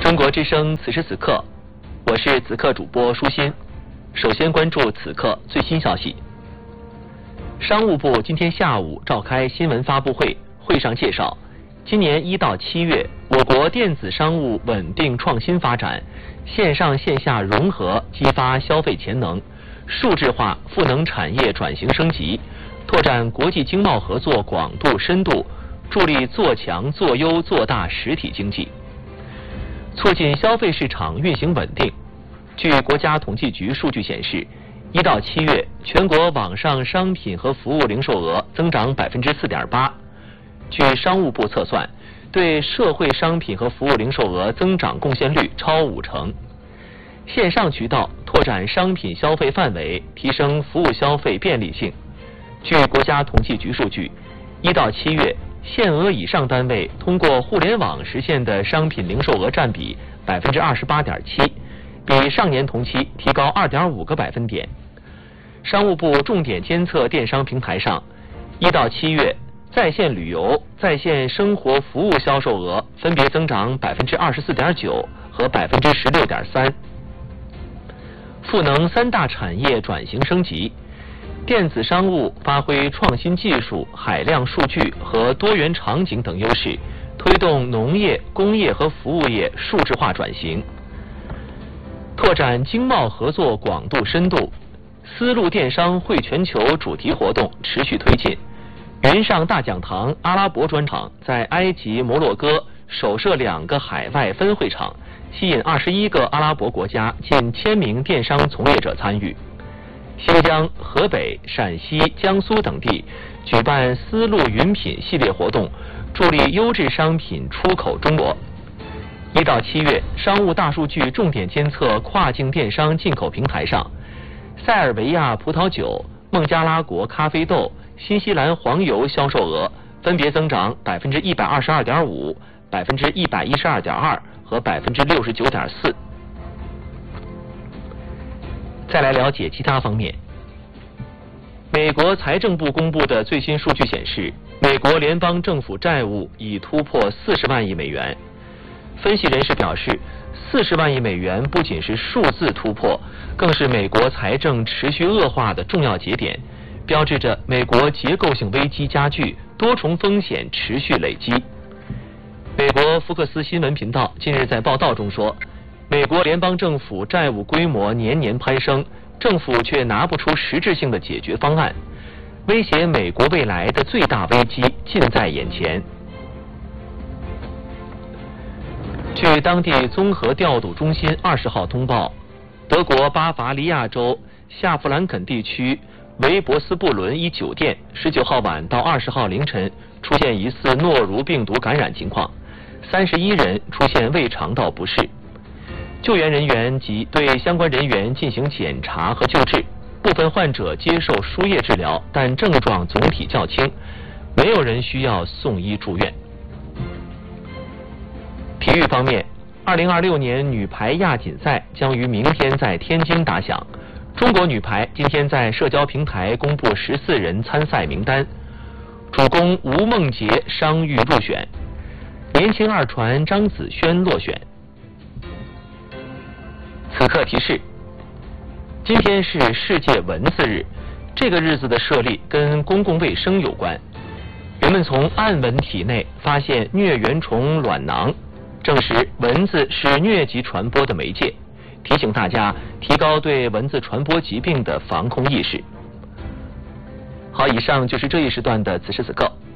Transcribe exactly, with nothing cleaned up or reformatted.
中国之声此时此刻，我是此刻主播舒心。首先关注此刻最新消息。商务部今天下午召开新闻发布会，会上介绍，今年一到七月，我国电子商务稳定创新发展，线上线下融合激发消费潜能，数字化赋能产业转型升级，拓展国际经贸合作广度深度，助力做强做优做大实体经济，促进消费市场运行稳定。据国家统计局数据显示，一到七月，全国网上商品和服务零售额增长百分之四点八。据商务部测算，对社会商品和服务零售额增长贡献率超五成。线上渠道拓展商品消费范围，提升服务消费便利性。据国家统计局数据，一到七月，限额以上单位通过互联网实现的商品零售额占比百分之二十八点七，比上年同期提高二点五个百分点。商务部重点监测电商平台上，一到七月，在线旅游、在线生活服务销售额分别增长百分之二十四点九和百分之十六点三。赋能三大产业转型升级，电子商务发挥创新技术、海量数据和多元场景等优势，推动农业、工业和服务业数字化转型，拓展经贸合作广度深度。丝路电商汇全球主题活动持续推进。云上大讲堂阿拉伯专场在埃及、摩洛哥首设两个海外分会场，吸引二十一个阿拉伯国家近千名电商从业者参与。新疆、河北、陕西、江苏等地举办丝路云品系列活动，助力优质商品出口中国。一到七月，商务大数据重点监测跨境电商进口平台上，塞尔维亚葡萄酒、孟加拉国咖啡豆、新西兰黄油销售额分别增长百分之一百二十二点五、百分之一百一十二点二和百分之六十九点四。再来了解其他方面。美国财政部公布的最新数据显示，美国联邦政府债务已突破四十万亿美元。分析人士表示，四十万亿美元不仅是数字突破，更是美国财政持续恶化的重要节点，标志着美国结构性危机加剧，多重风险持续累积。美国福克斯新闻频道近日在报道中说，美国联邦政府债务规模年年攀升，政府却拿不出实质性的解决方案，威胁美国未来的最大危机近在眼前。据当地综合调度中心二十号通报，德国巴伐利亚州夏弗兰肯地区维博斯布伦一酒店十九号晚到二十号凌晨出现疑似诺如病毒感染情况，三十一人出现胃肠道不适。救援人员及对相关人员进行检查和救治，部分患者接受输液治疗，但症状总体较轻，没有人需要送医住院。体育方面，二零二六年女排亚锦赛将于明天在天津打响。中国女排今天在社交平台公布十四人参赛名单，主攻吴梦洁、伤愈入选，年轻二传张子萱落选。此刻提示，今天是世界蚊子日，这个日子的设立跟公共卫生有关。人们从暗蚊体内发现疟原虫卵囊，证实蚊子是疟疾传播的媒介，提醒大家提高对蚊子传播疾病的防控意识。好，以上就是这一时段的此时此刻。